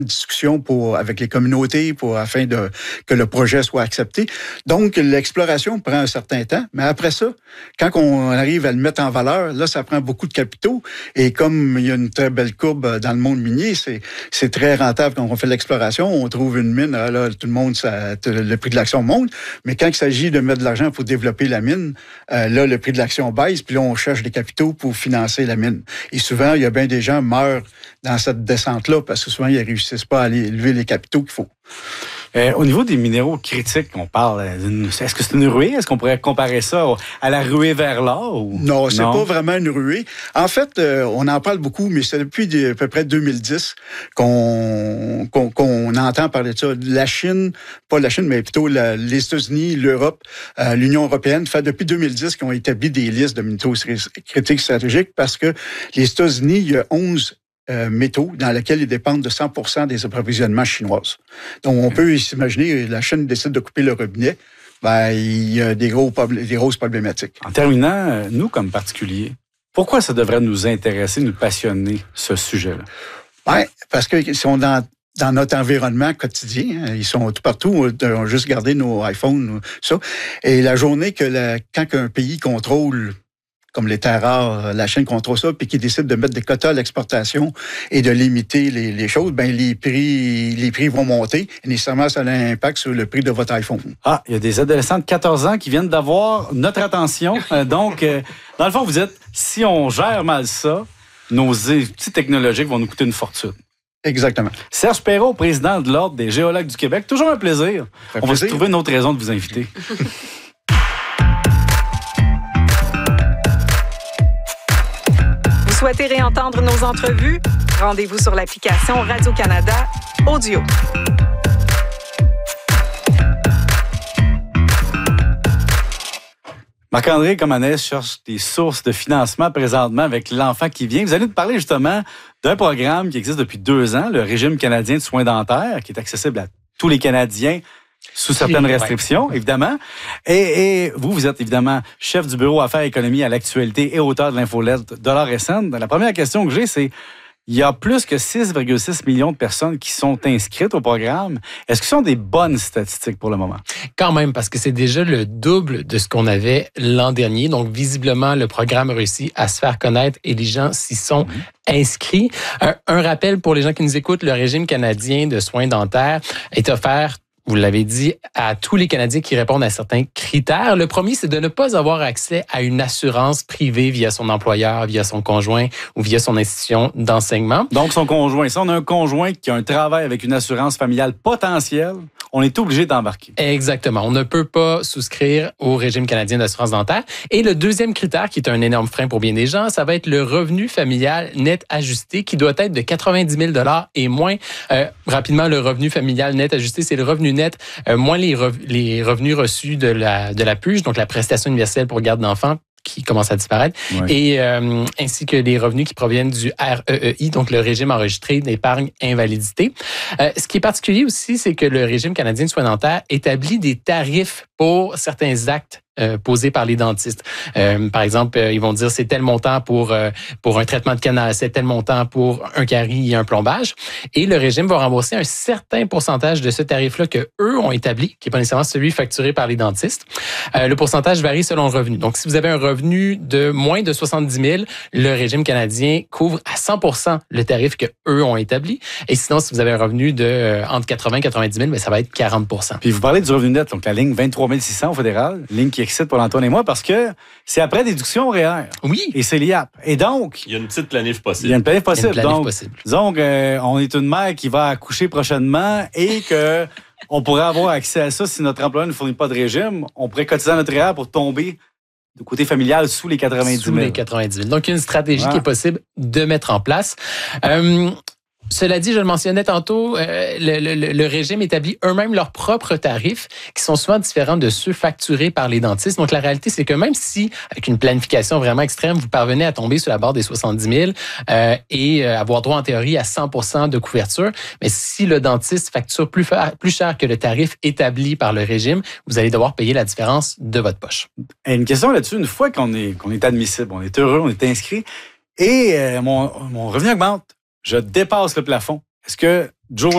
discussion avec les communautés afin que le projet soit accepté. Donc, l'exploration prend un certain temps, mais après ça, quand on arrive à le mettre en valeur, là, ça prend beaucoup de capitaux. Et comme il y a une très belle courbe dans le monde minier, c'est très rentable quand on fait l'exploration. On trouve une mine, là, tout le monde, le prix de l'action monte. Mais quand il s'agit de mettre de l'argent pour développer la mine, là, le prix de l'action baisse, puis là, on cherche des capitaux pour financer la mine. Et souvent, il y a bien des gens meurent dans cette descente-là parce que souvent, ils ne réussissent pas à aller lever les capitaux qu'il faut. Au niveau des minéraux critiques qu'on parle, est-ce que c'est une ruée? Est-ce qu'on pourrait comparer ça à la ruée vers l'or? Non, c'est pas vraiment une ruée. En fait, on en parle beaucoup, mais c'est depuis à peu près 2010 qu'on entend parler de ça. La Chine, pas la Chine, mais plutôt les États-Unis, l'Europe, l'Union européenne, fait depuis 2010 qu'ils ont établi des listes de minéraux critiques stratégiques parce que les États-Unis, il y a 11 métaux dans lesquels ils dépendent de 100% des approvisionnements chinois. Donc, on peut s'imaginer, la Chine décide de couper le robinet, il y a des grosses problématiques. En terminant, nous, comme particuliers, pourquoi ça devrait nous intéresser, nous passionner, ce sujet-là? Bien, parce qu'ils sont dans notre environnement quotidien. Ils sont tout partout. On a juste gardé nos iPhones, ça. Et la journée quand un pays contrôle comme les terres rares, la Chine contrôle ça, puis qui décide de mettre des quotas à l'exportation et de limiter les choses, les prix vont monter. Et nécessairement, ça a un impact sur le prix de votre iPhone. Ah, il y a des adolescents de 14 ans qui viennent d'avoir notre attention. Donc, dans le fond, vous dites, si on gère mal ça, nos outils technologiques vont nous coûter une fortune. Exactement. Serge Perrault, président de l'Ordre des géologues du Québec. Toujours un plaisir. On va se trouver une autre raison de vous inviter. Vous souhaitez réentendre nos entrevues? Rendez-vous sur l'application Radio-Canada Audio. Marc-André Comanès cherche des sources de financement présentement avec l'enfant qui vient. Vous allez nous parler justement d'un programme qui existe depuis 2 ans, le Régime canadien de soins dentaires, qui est accessible à tous les Canadiens sous certaines restrictions, évidemment. Et vous êtes évidemment chef du bureau Affaires et économie à l'actualité et auteur de l'infolette $SN. La première question que j'ai, c'est il y a plus que 6,6 millions de personnes qui sont inscrites au programme. Est-ce que ce sont des bonnes statistiques pour le moment? Quand même, parce que c'est déjà le double de ce qu'on avait l'an dernier. Donc, visiblement, le programme a réussi à se faire connaître et les gens s'y sont inscrits. Un rappel pour les gens qui nous écoutent, le régime canadien de soins dentaires est offert, vous l'avez dit, à tous les Canadiens qui répondent à certains critères. Le premier, c'est de ne pas avoir accès à une assurance privée via son employeur, via son conjoint ou via son institution d'enseignement. Donc, son conjoint. Si on a un conjoint qui a un travail avec une assurance familiale potentielle, on est obligé d'embarquer. Exactement. On ne peut pas souscrire au régime canadien d'assurance dentaire. Et le deuxième critère, qui est un énorme frein pour bien des gens, ça va être le revenu familial net ajusté, qui doit être de 90 000 $ et moins. Rapidement, le revenu familial net ajusté, c'est le revenu net moins les revenus reçus de la PUJ, donc la prestation universelle pour garde d'enfants, qui commence à disparaître, et ainsi que les revenus qui proviennent du REEI, donc le régime enregistré d'épargne invalidité. Ce qui est particulier aussi, c'est que le régime canadien de soins dentaires établit des tarifs pour certains actes posés par les dentistes. Par exemple, ils vont dire c'est tel montant pour un traitement de canal, c'est tel montant pour un carie et un plombage. Et le régime va rembourser un certain pourcentage de ce tarif-là que eux ont établi, qui n'est pas nécessairement celui facturé par les dentistes. Le pourcentage varie selon le revenu. Donc, si vous avez un revenu de moins de 70 000, le régime canadien couvre à 100% le tarif que eux ont établi. Et sinon, si vous avez un revenu de entre 80 et 90 000, ça va être 40%. Puis vous parlez du revenu net, donc la ligne 23 600 au fédéral, ligne qui excite pour Antoine et moi parce que c'est après déduction REER. Oui. Et c'est l'IAP. Et donc... Il y a une petite planif possible. Il y a une planif possible. Donc, on est une mère qui va accoucher prochainement et que on pourrait avoir accès à ça si notre employeur ne fournit pas de régime. On pourrait cotiser à notre REER pour tomber du côté familial sous les 90 000. Sous les 90 000. Donc, il y a une stratégie qui est possible de mettre en place. Cela dit, je le mentionnais tantôt, le régime établit eux-mêmes leurs propres tarifs qui sont souvent différents de ceux facturés par les dentistes. Donc, la réalité, c'est que même si, avec une planification vraiment extrême, vous parvenez à tomber sur la barre des 70 000 et avoir droit en théorie à 100% de couverture, mais si le dentiste facture plus cher que le tarif établi par le régime, vous allez devoir payer la différence de votre poche. Et une question là-dessus, une fois qu'on est admissible, on est heureux, on est inscrit et mon revenu augmente, je dépasse le plafond. Est-ce que Joe